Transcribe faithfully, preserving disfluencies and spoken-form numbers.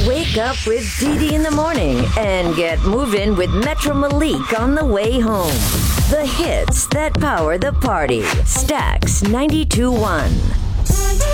Wake up with Dee Dee in the morning and get moving with Metro Malik on the way home. The hits that power the party. Stax ninety-two point one.